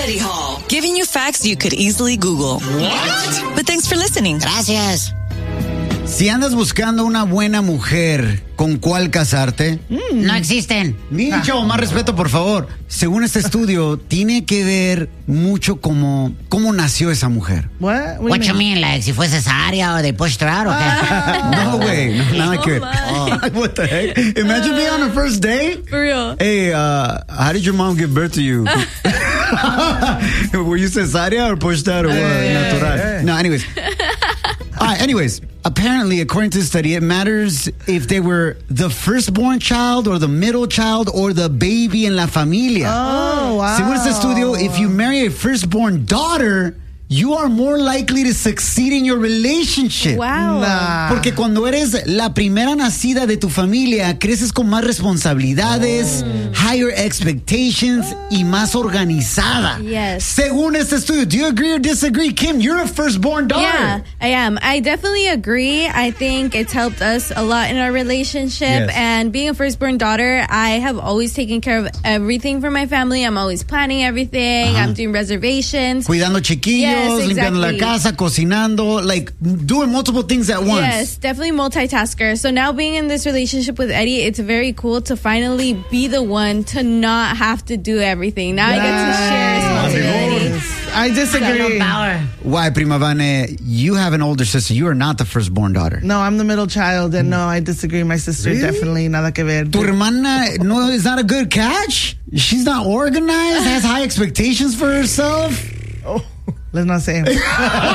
Eddie Hall, giving you facts you could easily Google. What? But thanks for listening. Gracias. Si andas buscando una buena mujer, ¿con cuál casarte? No existen. Nicho, más respeto, por favor. Según este estudio, tiene que ver mucho cómo nació esa mujer. What you mean? Like, si fue cesárea o de push-out o qué? No, güey, no, nada que ver. What the heck? Imagine being on a first date. For real. Hey, how did your mom give birth to you? Were you cesárea or pushed out or what? Natural. No, anyways. Anyways, apparently, according to the study, it matters if they were the firstborn child or the middle child or the baby en la familia. Oh, wow. Según este estudio, if you marry a firstborn daughter, you are more likely to succeed in your relationship. Wow. Porque cuando eres la primera nacida de tu familia, creces con más responsabilidades, higher expectations y más organizada. Yes. Según este estudio, do you agree or disagree? Kim, you're a firstborn daughter. Yeah, I am. I definitely agree. I think it's helped us a lot in our relationship. Yes. And being a firstborn daughter, I have always taken care of everything for my family. I'm always planning everything. I'm doing reservations. Cuidando chiquillos, Yes, limpiando la exactly. casa, cocinando, like doing multiple things at once. Yes, definitely multitasker. So now being in this relationship with Eddie, it's very cool to finally be the one to not have to do everything. Now I get to share responsibility. I disagree. Why, Prima Vane, you have an older sister. You are not the firstborn daughter. No, I'm the middle child, and no, I disagree. My sister definitely nada que ver. Tu hermana no is not a good catch? She's not organized, has high expectations for herself. Oh, let's not say it.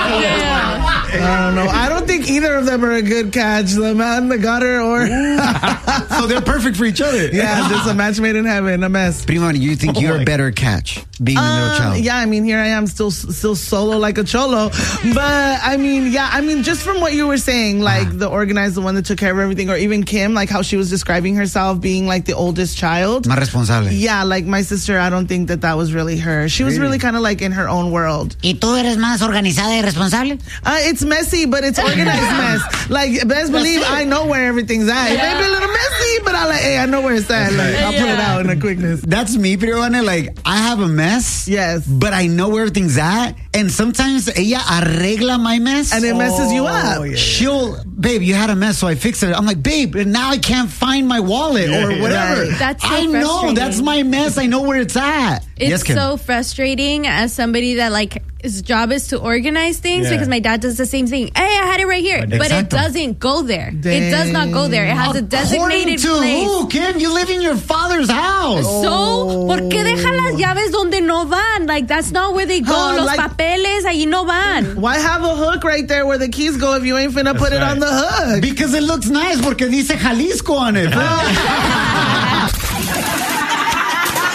I don't know. I don't think either of them are a good catch. The man that got her, or So they're perfect for each other. yeah, just a match made in heaven. A mess. Prima Vane, you think you're a better catch being the middle child? Yeah, I mean, here I am still solo like a cholo. But I mean, just from what you were saying, like the organized, the one that took care of everything, or even Kim, like how she was describing herself being like the oldest child. Más responsable. Yeah, like my sister, I don't think that was really her. She was really kind of like in her own world. ¿Y tú eres más organizada y responsable? It's messy, but it's organized mess. Like, best believe I know where everything's at. It may be a little messy, but I know where it's at. Like, I'll put it out in a quickness. That's me, Prima Vane. Like, I have a mess. Yes. But I know where everything's at. And sometimes ella arregla my mess. And it messes you up. She'll, babe, you had a mess, so I fixed it. I'm like, babe, now I can't find my wallet or whatever. Right. That's so I know, frustrating. that's my mess. I know where it's at. It's Yes, Kim. so frustrating as somebody that like his job is to organize things because my dad does the same thing. Hey, I had it right here. But it doesn't go there. It does not go there. It has a designated According to place. who, Kim? You live in your father's house. So, ¿por qué deja las llaves donde no van? Like, that's not where they go. Los like- papeles, ahí no van. Why have a hook right there where the keys go if you ain't finna put it on the hook? Because it looks nice, porque dice Jalisco on it.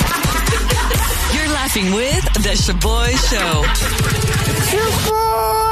You're laughing with The Shaboy Show. Shaboy!